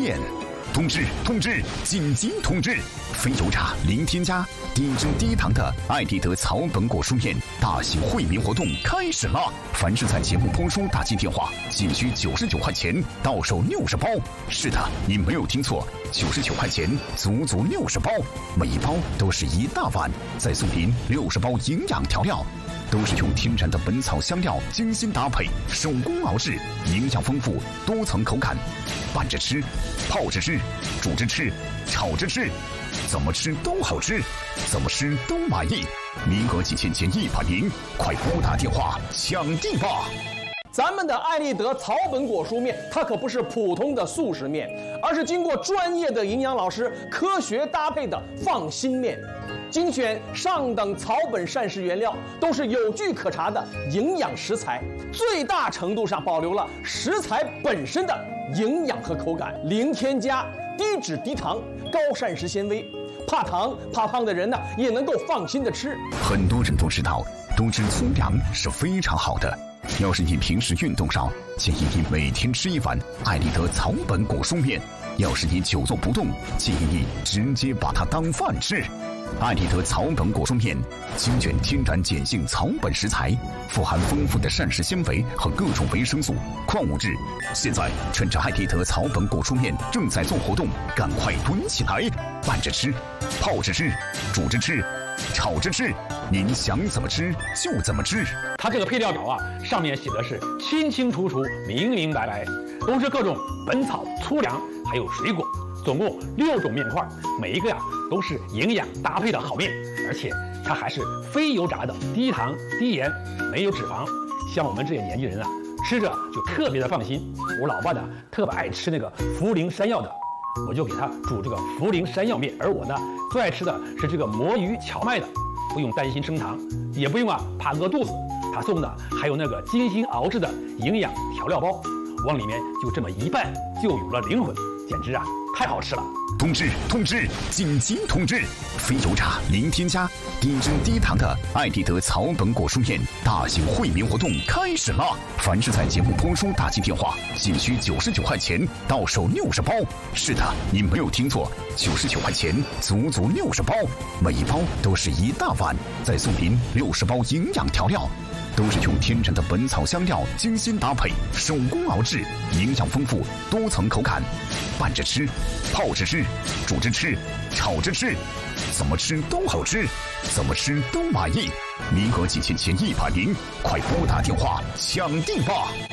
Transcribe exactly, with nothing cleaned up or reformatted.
面。通知通知，紧急通知！非油炸零添加、低脂低糖的爱丽德草本果蔬面大型惠民活动开始了！凡是在节目播出打进电话，仅需九十九块钱，到手六十包。是的，你没有听错，九十九块钱，足足六十包，每一包都是一大碗，再送您六十包营养调料。都是用天然的本草香料精心搭配，手工熬制，营养丰富，多层口感。拌着吃，泡着吃，煮着吃，炒着吃，怎么吃都好吃，怎么吃都满意。名额仅限前一百名，快拨打电话抢订吧！ 咱们的爱丽德草本果蔬面，它可不是普通的速食面，而是经过专业的营养老师科学搭配的放心面。精选上等草本膳食原料，都是有据可查的营养食材，最大程度上保留了食材本身的营养和口感，零添加、低脂低糖、高膳食纤维，怕糖怕胖的人呢也能够放心的吃。 很多人都知道，多吃粗粮是非常好的。要是你平时运动少，建议你每天吃一碗爱丽德草本果蔬面；要是你久坐不动，建议你直接把它当饭吃。爱丽德草本果蔬面精选天然碱性草本食材，富含丰富的膳食纤维和各种维生素、矿物质。现在趁着爱丽德草本果蔬面正在做活动，赶快囤起来，拌着吃，泡着吃，煮着吃，炒着吃，您想怎么吃就怎么吃。 它这个配料表啊，上面写的是清清楚楚、明明白白，都是各种本草、粗粮还有水果。总共六种面块，每一个呀都是营养搭配的好面，而且它还是非油炸的，低糖低盐，没有脂肪。像我们这些年轻人啊，吃着就特别的放心。我老爸呢特别爱吃那个茯苓山药的，我就给他煮这个茯苓山药面。而我呢最爱吃的是这个魔芋荞麦的，不用担心升糖，也不用啊怕饿肚子。他送的还有那个精心熬制的营养调料包，往里面就这么一拌，就有了灵魂，简直啊太好吃了！ 通知通知，紧急通知！非油炸零添加、低脂低糖的爱丽德草本果蔬面大型惠民活动开始了！凡是在节目播出打进电话，仅需九十九块钱，到手六十包。是的，你没有听错，九十九块钱，足足六十包，每一包都是一大碗，再送您六十包营养调料。都是用天然的本草香料精心搭配，手工熬制，营养丰富，多层口感。拌着吃，泡着吃，煮着吃，炒着吃，怎么吃都好吃，怎么吃都满意。名额仅限前一百名，快拨打电话抢订吧！